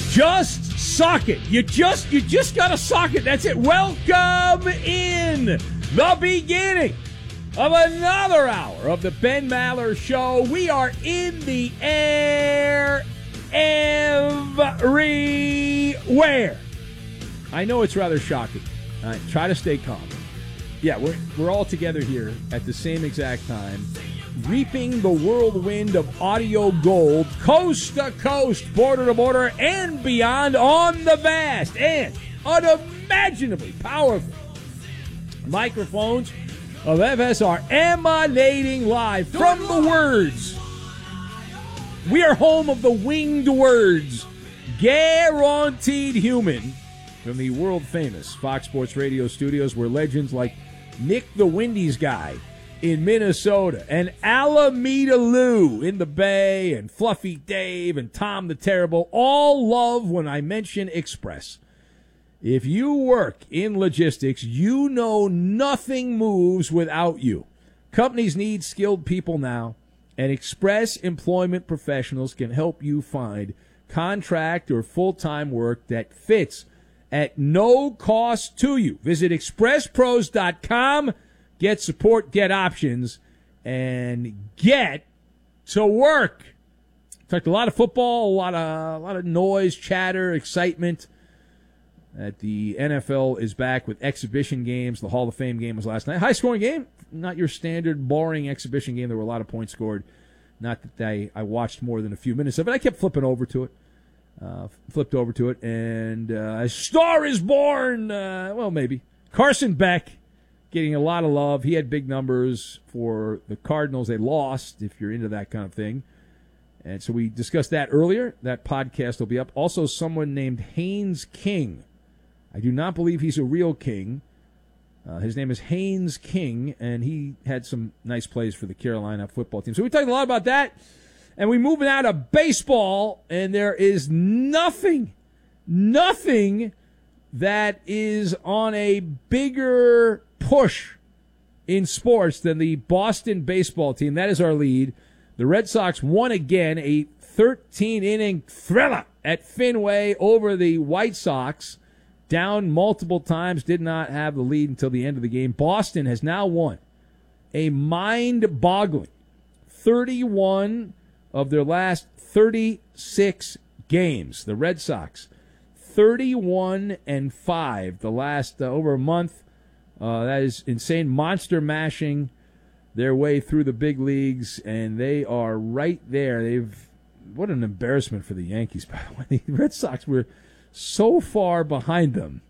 Just sock it. You just got to sock it. That's it. Welcome in the beginning of another hour of the Ben Maller Show. We are in the air everywhere. I know it's rather shocking. Try to stay calm. Yeah, we're all together here at the same exact time, reaping the whirlwind of audio gold, coast to coast, border to border, and beyond on the vast and unimaginably powerful microphones of FSR, emanating live from the words. We are home of the winged words, guaranteed human, from the world-famous Fox Sports Radio studios, where legends like Nick the Windies guy in Minnesota, and Alameda Lou in the Bay, and Fluffy Dave, and Tom the Terrible all love when I mention Express. If you work in logistics, you know nothing moves without you. Companies need skilled people now, and Express Employment Professionals can help you find contract or full-time work that fits at no cost to you. Visit expresspros.com. Get support, get options, and get to work. Talked a lot of football, a lot of noise, chatter, excitement. That the NFL is back with exhibition games. The Hall of Fame game was last night. High-scoring game, not your standard boring exhibition game. There were a lot of points scored. Not that I watched more than a few minutes of it. I kept flipping over to it. And A Star is Born. Maybe. Carson Beck getting a lot of love. He had big numbers for the Cardinals. They lost, if you're into that kind of thing. And so we discussed that earlier. That podcast will be up. Also, someone named Haynes King. I do not believe he's a real king. His name is Haynes King, and he had some nice plays for the Carolina football team. So we talked a lot about that. And we move out of baseball, and there is nothing that is on a bigger push in sports than the Boston baseball team. That is our lead. The Red Sox won again, a 13-inning thriller at Fenway over the White Sox. Down multiple times, did not have the lead until the end of the game. Boston has now won a mind-boggling 31 of their last 36 games. The Red Sox, 31-5 the last over a month. That is insane. Monster mashing their way through the big leagues, and they are right there. What an embarrassment for the Yankees, by the way. The Red Sox were so far behind them